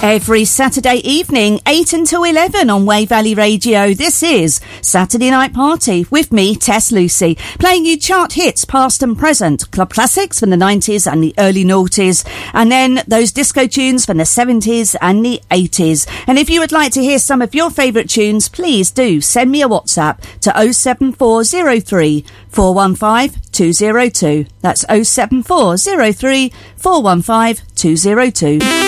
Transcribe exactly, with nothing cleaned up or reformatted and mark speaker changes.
Speaker 1: Every Saturday evening, eight until eleven on Way Valley Radio, this is Saturday Night Party with me, Tess Lucy, playing you chart hits past and present, club classics from the nineties and the early noughties, and then those disco tunes from the seventies and the eighties. And if you would like to hear some of your favourite tunes, please do send me a WhatsApp to oh seven four oh three, four one five, two oh two. That's oh seven four oh three, four one five, two oh two.